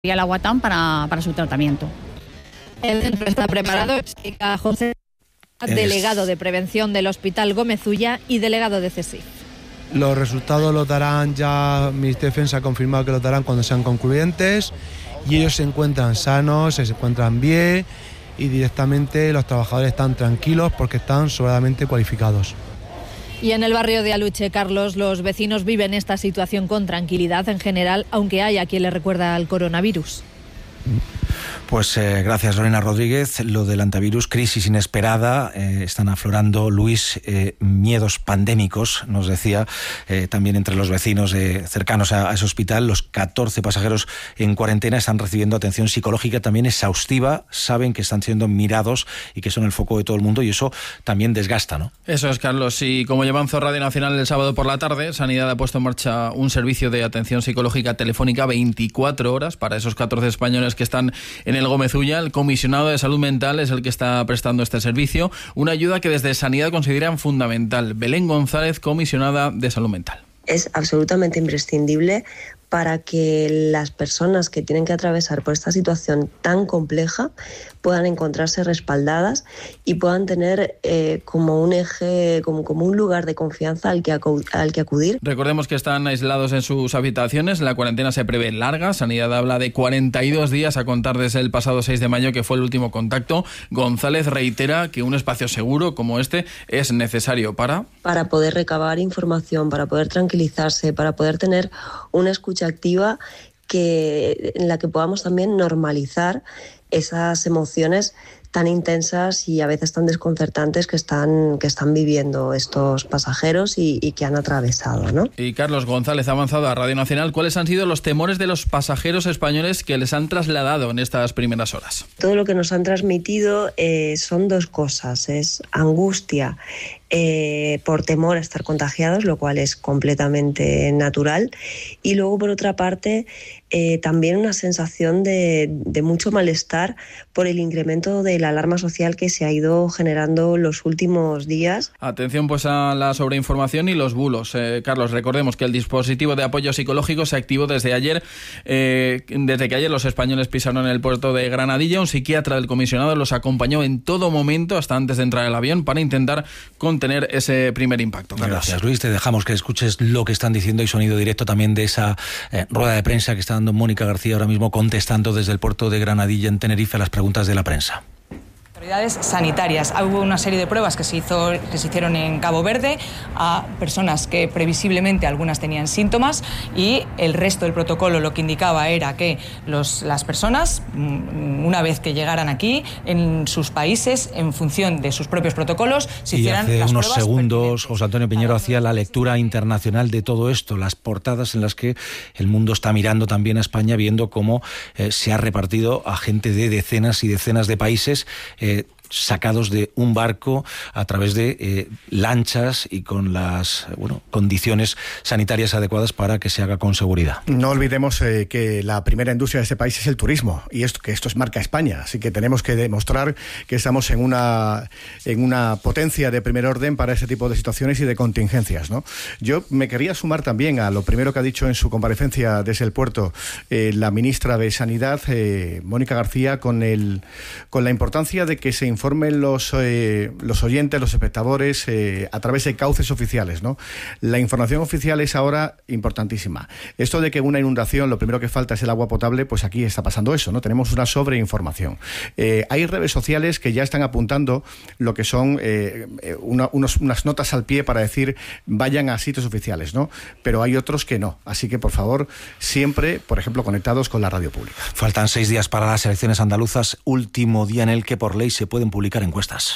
y al Aguatán para su tratamiento. El centro está preparado, explica José, delegado de prevención del Hospital Gómez Ulla y delegado de CSIC. Los resultados los darán ya, mi defensa ha confirmado que los darán cuando sean concluyentes, y ellos se encuentran sanos, se encuentran bien, y directamente los trabajadores están tranquilos porque están sobradamente cualificados. Y en el barrio de Aluche, Carlos, los vecinos viven esta situación con tranquilidad en general, aunque hay a quien le recuerda al coronavirus. Pues gracias, Lorena Rodríguez. Lo del antivirus, crisis inesperada, están aflorando, Luis, miedos pandémicos, nos decía, también entre los vecinos cercanos a ese hospital. Los 14 pasajeros en cuarentena están recibiendo atención psicológica también exhaustiva, saben que están siendo mirados y que son el foco de todo el mundo, y eso también desgasta, ¿no? Eso es, Carlos, y como ya avanzó Radio Nacional el sábado por la tarde, Sanidad ha puesto en marcha un servicio de atención psicológica telefónica 24 horas para esos 14 españoles que están en el Gómez Ulla. El comisionado de salud mental es el que está prestando este servicio, una ayuda que desde Sanidad consideran fundamental. Belén González, comisionada de salud mental. Es absolutamente imprescindible para que las personas que tienen que atravesar por esta situación tan compleja puedan encontrarse respaldadas y puedan tener como un eje, como un lugar de confianza al que acudir. Recordemos que están aislados en sus habitaciones, la cuarentena se prevé larga, Sanidad habla de 42 días a contar desde el pasado 6 de mayo, que fue el último contacto. González reitera que un espacio seguro como este es necesario para poder recabar información, para poder tranquilizarse, para poder tener una escucha activa en la que podamos también normalizar esas emociones tan intensas y a veces tan desconcertantes que están viviendo estos pasajeros y que han atravesado, ¿no? Y Carlos, González ha avanzado a Radio Nacional. ¿Cuáles han sido los temores de los pasajeros españoles que les han trasladado en estas primeras horas? Todo lo que nos han transmitido son dos cosas. Es angustia por temor a estar contagiados, lo cual es completamente natural, y luego por otra parte también una sensación de mucho malestar por el incremento de la alarma social que se ha ido generando los últimos días. Atención pues a la sobreinformación y los bulos. Carlos, recordemos que el dispositivo de apoyo psicológico se activó desde ayer. Desde que ayer los españoles pisaron el puerto de Granadilla, un psiquiatra del comisionado los acompañó en todo momento hasta antes de entrar al avión para intentar contener ese primer impacto. Carlos. Gracias, Luis. Te dejamos que escuches lo que están diciendo y sonido directo también de esa rueda de prensa que está dando Mónica García ahora mismo, contestando desde el puerto de Granadilla en Tenerife a las preguntas de la prensa. Autoridades sanitarias. Hubo una serie de pruebas que se hicieron en Cabo Verde a personas que previsiblemente algunas tenían síntomas, y el resto del protocolo lo que indicaba era que las personas, una vez que llegaran aquí, en sus países, en función de sus propios protocolos, se hicieran las pruebas. Y hace unos segundos José Antonio Piñero hacía la lectura internacional de todo esto, las portadas en las que el mundo está mirando también a España, viendo cómo se ha repartido a gente de decenas y decenas de países, sacados de un barco a través de lanchas y con las condiciones sanitarias adecuadas para que se haga con seguridad. No olvidemos que la primera industria de este país es el turismo, y que esto es marca España, así que tenemos que demostrar que estamos en una potencia de primer orden para ese tipo de situaciones y de contingencias, ¿no? Yo me quería sumar también a lo primero que ha dicho en su comparecencia desde el puerto la ministra de Sanidad, Mónica García, con la importancia de que se informen los oyentes, los espectadores, a través de cauces oficiales, ¿no? La información oficial es ahora importantísima. Esto de que una inundación lo primero que falta es el agua potable, pues aquí está pasando eso, ¿no? Tenemos una sobreinformación. Hay redes sociales que ya están apuntando lo que son unas notas al pie para decir vayan a sitios oficiales, ¿no? Pero hay otros que no. Así que, por favor, siempre, por ejemplo, conectados con la radio pública. Faltan 6 días para las elecciones andaluzas, último día en el que por ley se pueden publicar encuestas.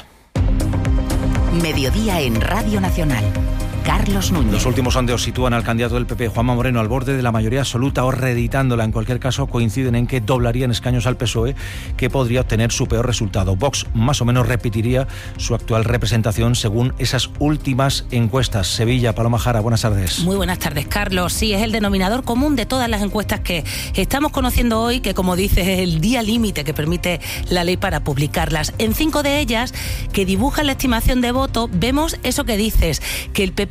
Mediodía en Radio Nacional. Carlos Núñez. Los últimos sondeos sitúan al candidato del PP, Juanma Moreno, al borde de la mayoría absoluta o reeditándola. En cualquier caso, coinciden en que doblarían escaños al PSOE, que podría obtener su peor resultado. Vox más o menos repetiría su actual representación según esas últimas encuestas. Sevilla, Paloma Jara, buenas tardes. Muy buenas tardes, Carlos. Sí, es el denominador común de todas las encuestas que estamos conociendo hoy, que, como dices, es el día límite que permite la ley para publicarlas. En 5 de ellas, que dibujan la estimación de voto, vemos eso que dices, que el PP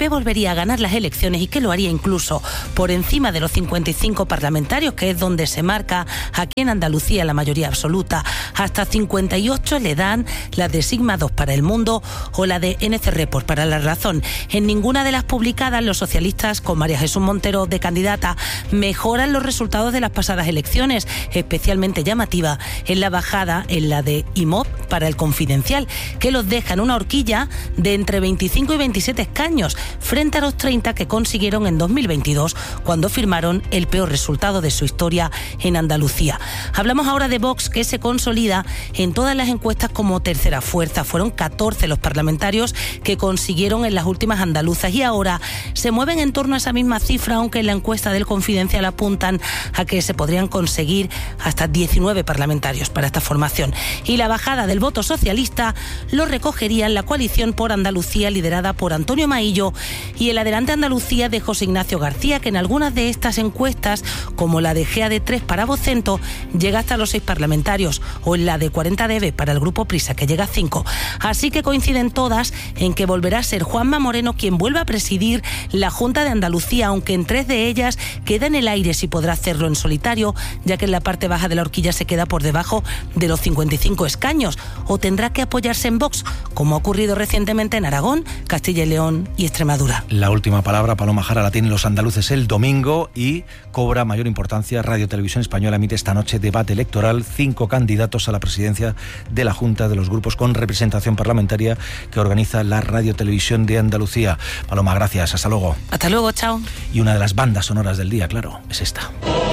PP volvería a ganar las elecciones y que lo haría incluso por encima de los 55 parlamentarios, que es donde se marca aquí en Andalucía la mayoría absoluta. Hasta 58 le dan las de Sigma 2 para El Mundo o la de NC Report para La Razón. En ninguna de las publicadas, los socialistas, con María Jesús Montero de candidata, mejoran los resultados de las pasadas elecciones. Especialmente llamativa en la bajada en la de IMOP para El Confidencial, que los deja en una horquilla de entre 25 y 27 escaños, frente a los 30 que consiguieron en 2022, cuando firmaron el peor resultado de su historia en Andalucía. Hablamos ahora de Vox, que se consolida en todas las encuestas como tercera fuerza. Fueron 14 los parlamentarios que consiguieron en las últimas andaluzas y ahora se mueven en torno a esa misma cifra, aunque en la encuesta del Confidencial apuntan a que se podrían conseguir hasta 19 parlamentarios para esta formación. Y la bajada del voto socialista lo recogería en la coalición por Andalucía liderada por Antonio Maillo y el Adelante Andalucía de José Ignacio García, que en algunas de estas encuestas, como la de GAD3 para Vocento, llega hasta los 6 parlamentarios, o en la de 40DB para el Grupo Prisa, que llega a 5. Así que coinciden todas en que volverá a ser Juanma Moreno quien vuelva a presidir la Junta de Andalucía, aunque en 3 de ellas queda en el aire si podrá hacerlo en solitario, ya que en la parte baja de la horquilla se queda por debajo de los 55 escaños, o tendrá que apoyarse en Vox, como ha ocurrido recientemente en Aragón, Castilla y León y Extremadura. La última palabra, Paloma Jara, la tienen los andaluces el domingo y cobra mayor importancia. Radio Televisión Española emite esta noche debate electoral, 5 candidatos a la presidencia de la Junta de los grupos con representación parlamentaria que organiza la Radio Televisión de Andalucía. Paloma, gracias, hasta luego. Hasta luego, chao. Y una de las bandas sonoras del día, claro, es esta.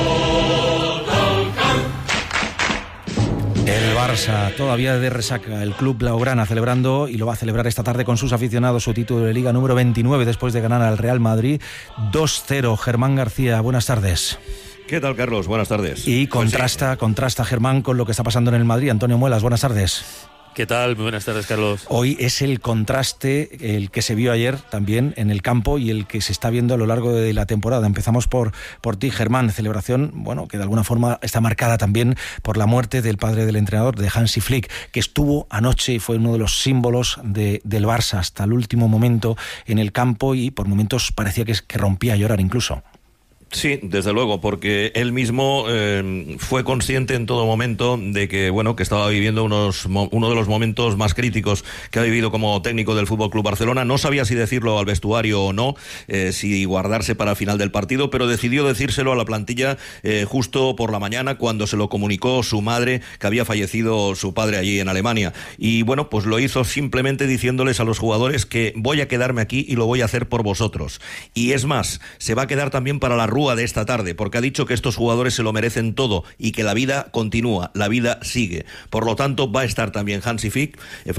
El Barça todavía de resaca, el club blaugrana celebrando, y lo va a celebrar esta tarde con sus aficionados, su título de Liga número 29 después de ganar al Real Madrid 2-0. Germán García, buenas tardes. ¿Qué tal, Carlos? Buenas tardes. Y contrasta Germán con lo que está pasando en el Madrid. Antonio Muelas, buenas tardes. ¿Qué tal? Muy buenas tardes, Carlos. Hoy es el contraste, el que se vio ayer también en el campo y el que se está viendo a lo largo de la temporada. Empezamos por ti, Germán. Celebración, bueno, que de alguna forma está marcada también por la muerte del padre del entrenador, de Hansi Flick, que estuvo anoche y fue uno de los símbolos del Barça hasta el último momento en el campo y por momentos parecía que rompía a llorar incluso. Sí, desde luego, porque él mismo fue consciente en todo momento de que, bueno, que estaba viviendo uno de los momentos más críticos que ha vivido como técnico del FC Barcelona. No sabía si decirlo al vestuario o no, si guardarse para el final del partido, pero decidió decírselo a la plantilla justo por la mañana cuando se lo comunicó su madre que había fallecido su padre allí en Alemania. Y bueno, pues lo hizo simplemente diciéndoles a los jugadores que voy a quedarme aquí y lo voy a hacer por vosotros. Y es más, se va a quedar también para la rúa de esta tarde, porque ha dicho que estos jugadores se lo merecen todo y que la vida continúa, la vida sigue. Por lo tanto, va a estar también Hansi Flick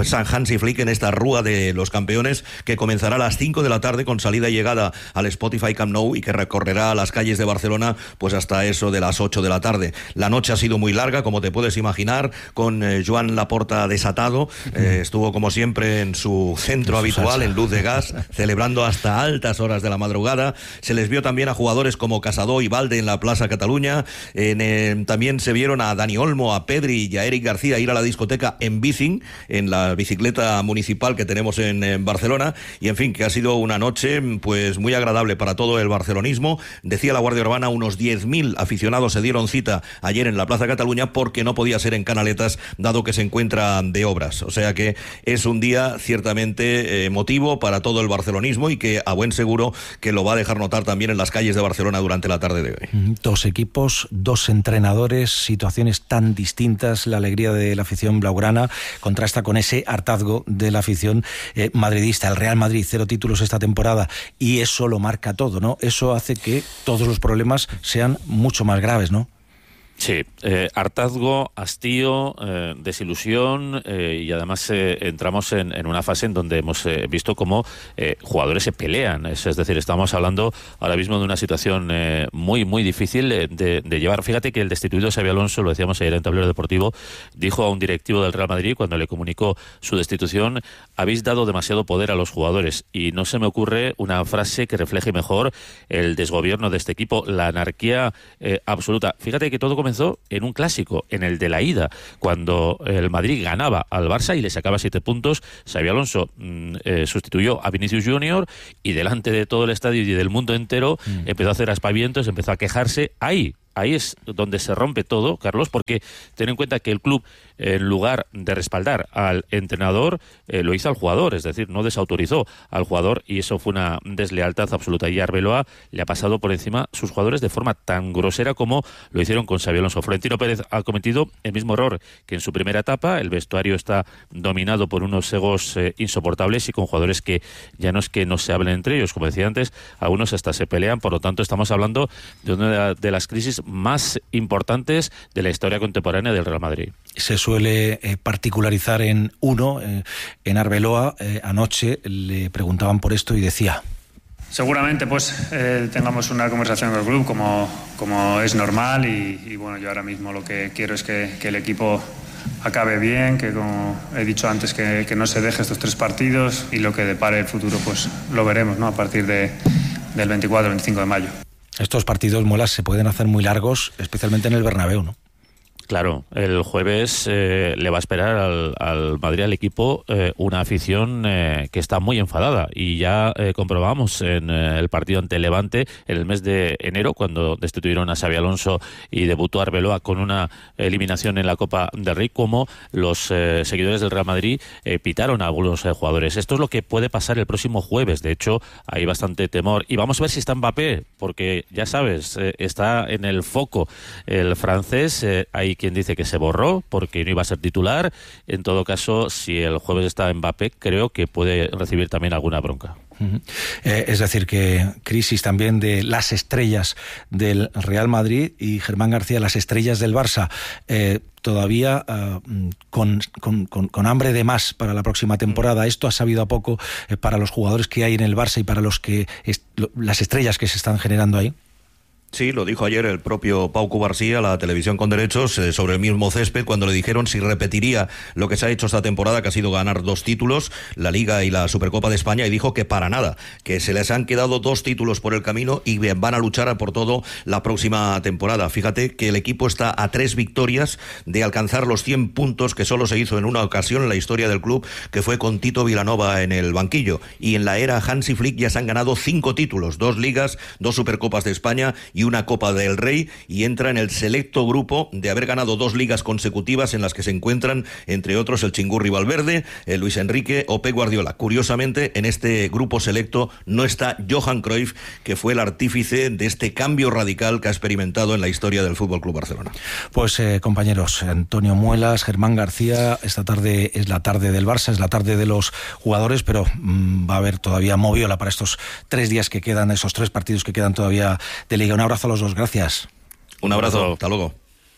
en esta rúa de los campeones que comenzará a las 5 de la tarde con salida y llegada al Spotify Camp Nou y que recorrerá las calles de Barcelona pues hasta eso de las 8 de la tarde. La noche ha sido muy larga, como te puedes imaginar, con Joan Laporta desatado. Estuvo como siempre en su centro habitual, en Luz de Gas, celebrando hasta altas horas de la madrugada. Se les vio también a jugadores como Casado y Valde en la Plaza Cataluña. También se vieron a Dani Olmo, a Pedri y a Eric García ir a la discoteca en Bicing, en la bicicleta municipal que tenemos en Barcelona. Y en fin, que ha sido una noche pues muy agradable para todo el barcelonismo. Decía la Guardia Urbana, unos 10.000 aficionados se dieron cita ayer en la Plaza Cataluña porque no podía ser en Canaletas dado que se encuentra de obras. O sea que es un día ciertamente emotivo para todo el barcelonismo y que a buen seguro que lo va a dejar notar también en las calles de Barcelona durante la tarde de hoy. 2 equipos, 2 entrenadores, situaciones tan distintas. La alegría de la afición blaugrana contrasta con ese hartazgo de la afición madridista. El Real Madrid, 0 títulos esta temporada, y eso lo marca todo, ¿no? Eso hace que todos los problemas sean mucho más graves, ¿no? Sí, hartazgo, hastío, desilusión y además entramos en una fase en donde hemos visto cómo jugadores se pelean. Es decir, estamos hablando ahora mismo de una situación muy, muy difícil de llevar. Fíjate que el destituido Xabi Alonso, lo decíamos ayer en Tablero Deportivo, dijo a un directivo del Real Madrid cuando le comunicó su destitución: habéis dado demasiado poder a los jugadores. Y no se me ocurre una frase que refleje mejor el desgobierno de este equipo, la anarquía absoluta. Fíjate que todo comenzó en un clásico, en el de la ida, cuando el Madrid ganaba al Barça y le sacaba 7 puntos. Xabi Alonso sustituyó a Vinicius Junior y delante de todo el estadio y del mundo entero empezó a hacer aspavientos, empezó a quejarse. Ahí es donde se rompe todo, Carlos, porque ten en cuenta que el club, en lugar de respaldar al entrenador, lo hizo al jugador, es decir, no desautorizó al jugador, y eso fue una deslealtad absoluta. Y Arbeloa le ha pasado por encima sus jugadores de forma tan grosera como lo hicieron con Xabi Alonso. Florentino Pérez ha cometido el mismo error que en su primera etapa. El vestuario está dominado por unos egos insoportables y con jugadores que ya no es que no se hablen entre ellos, como decía antes, algunos hasta se pelean. Por lo tanto, estamos hablando de una de las crisis más importantes de la historia contemporánea del Real Madrid. Se suele particularizar en uno, en Arbeloa. Anoche le preguntaban por esto y decía: seguramente pues tengamos una conversación con el club como es normal y bueno, yo ahora mismo lo que quiero es que el equipo acabe bien, que como he dicho antes, que no se deje estos 3 partidos, y lo que depare el futuro pues lo veremos, ¿no?, a partir del 24-25 de mayo. Estos partidos, Muelas, se pueden hacer muy largos, especialmente en el Bernabéu, ¿no? Claro, el jueves le va a esperar al Madrid, al equipo, una afición que está muy enfadada, y ya comprobamos en el partido ante Levante en el mes de enero, cuando destituyeron a Xabi Alonso y debutó Arbeloa con una eliminación en la Copa del Rey, como los seguidores del Real Madrid pitaron a algunos jugadores. Esto es lo que puede pasar el próximo jueves. De hecho, hay bastante temor, y vamos a ver si está Mbappé, porque ya sabes, está en el foco el francés. Hay quien dice que se borró porque no iba a ser titular. En todo caso, si el jueves está Mbappé, creo que puede recibir también alguna bronca. Es decir, que crisis también de las estrellas del Real Madrid, y Germán García, las estrellas del Barça, todavía con hambre de más para la próxima temporada. Esto ha sabido a poco para los jugadores que hay en el Barça y para las estrellas que se están generando ahí. Sí, lo dijo ayer el propio Pau Cubarsí a la televisión con derechos sobre el mismo césped, cuando le dijeron si repetiría lo que se ha hecho esta temporada, que ha sido ganar 2 títulos, la Liga y la Supercopa de España, y dijo que para nada, que se les han quedado 2 títulos por el camino y van a luchar por todo la próxima temporada. Fíjate que el equipo está a 3 victorias de alcanzar los 100 puntos, que solo se hizo en una ocasión en la historia del club, que fue con Tito Vilanova en el banquillo. Y en la era Hansi Flick ya se han ganado 5 títulos, 2 ligas, 2 Supercopas de España y una Copa del Rey, y entra en el selecto grupo de haber ganado 2 ligas consecutivas, en las que se encuentran, entre otros, el Chingurri Valverde, el Luis Enrique o Pep Guardiola. Curiosamente, en este grupo selecto no está Johan Cruyff, que fue el artífice de este cambio radical que ha experimentado en la historia del Fútbol Club Barcelona. Pues compañeros, Antonio Muelas, Germán García, esta tarde es la tarde del Barça, es la tarde de los jugadores, pero va a haber todavía moviola para estos 3 días que quedan, esos 3 partidos que quedan todavía de Liga. Un abrazo a los dos, gracias. Un abrazo, hasta luego.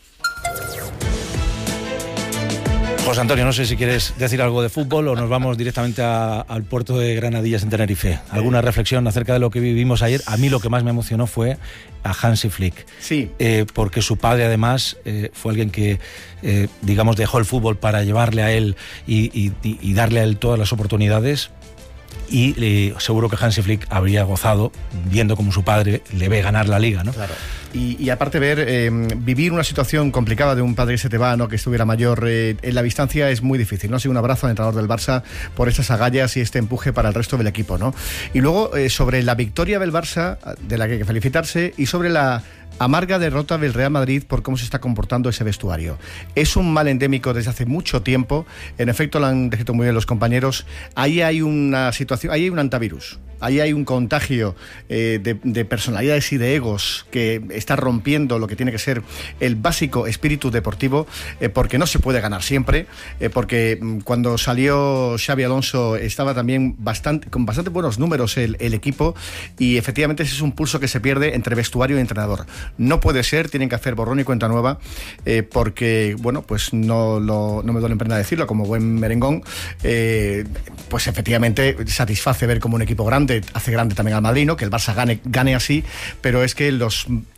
José Antonio, no sé si quieres decir algo de fútbol o nos vamos directamente al puerto de Granadillas en Tenerife. ¿Alguna reflexión acerca de lo que vivimos ayer? A mí lo que más me emocionó fue a Hansi Flick. Sí. Porque su padre, además, fue alguien que, digamos, dejó el fútbol para llevarle a él y darle a él todas las oportunidades. Y seguro que Hansi Flick habría gozado viendo cómo su padre le ve ganar la Liga, ¿no? Claro. Y aparte vivir una situación complicada de un padre que se te va, ¿no?, que estuviera mayor en la distancia, es muy difícil, ¿no? Así un abrazo al entrenador del Barça por estas agallas y este empuje para el resto del equipo, ¿no? Y luego sobre la victoria del Barça, de la que hay que felicitarse, y sobre la amarga derrota del Real Madrid por cómo se está comportando ese vestuario. Es un mal endémico desde hace mucho tiempo. En efecto, lo han descrito muy bien los compañeros. Ahí hay una situación, ahí hay un antivirus. Ahí hay un contagio de personalidades y de egos que está rompiendo lo que tiene que ser el básico espíritu deportivo, porque no se puede ganar siempre, porque cuando salió Xabi Alonso estaba también con bastante buenos números el equipo, y efectivamente ese es un pulso que se pierde entre vestuario y entrenador. No puede ser, tienen que hacer borrón y cuenta nueva, porque, bueno, pues no me duele en pena decirlo, como buen merengón, pues efectivamente satisface ver como un equipo grande hace grande también al Madrid, ¿no? Que el Barça gane así, pero es que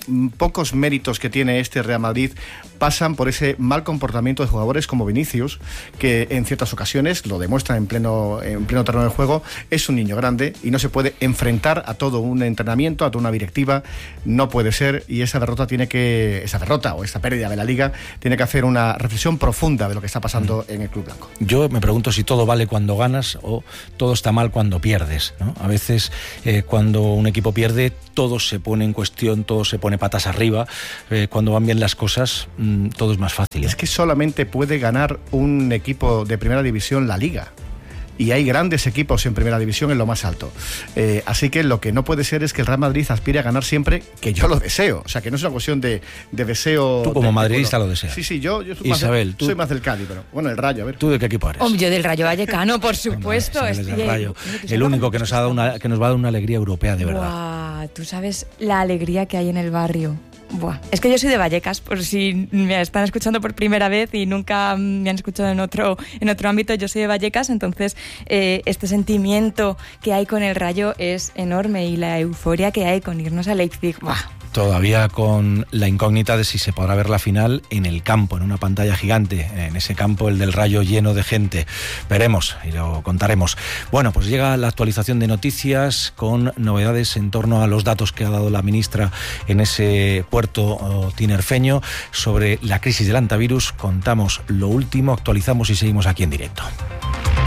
pocos méritos que tiene este Real Madrid pasan por ese mal comportamiento de jugadores como Vinicius, que en ciertas ocasiones lo demuestra en pleno terreno de juego. Es un niño grande y no se puede enfrentar a todo un entrenamiento, a toda una directiva. No puede ser, y esa derrota o esta pérdida de la Liga tiene que hacer una reflexión profunda de lo que está pasando en el Club Blanco. Yo me pregunto si todo vale cuando ganas o todo está mal cuando pierdes, ¿no? A veces cuando un equipo pierde, todo se pone en cuestión, todo se pone patas arriba. Cuando van bien las cosas, todo es más fácil. Es que solamente puede ganar un equipo de primera división la Liga. Y hay grandes equipos en primera división en lo más alto. Así que lo que no puede ser es que el Real Madrid aspire a ganar siempre, que yo lo deseo. O sea, que no es una cuestión de deseo. Tú como madridista lo deseas. Sí, yo Isabel, soy más del Cádiz, pero bueno, el Rayo, a ver. ¿Tú de qué equipo eres? Yo del Rayo Vallecano, por supuesto. Hombre, del Rayo. El único que nos va a dar una alegría europea de verdad. Buah, tú sabes la alegría que hay en el barrio. Buah, es que yo soy de Vallecas, por si me están escuchando por primera vez y nunca me han escuchado en otro ámbito. Yo soy de Vallecas, entonces este sentimiento que hay con el Rayo es enorme, y la euforia que hay con irnos a Leipzig. Buah. Todavía con la incógnita de si se podrá ver la final en el campo, en una pantalla gigante, en ese campo, el del Rayo, lleno de gente. Veremos y lo contaremos. Bueno, pues llega la actualización de noticias con novedades en torno a los datos que ha dado la ministra en ese puerto tinerfeño sobre la crisis del hantavirus. Contamos lo último, actualizamos y seguimos aquí en directo.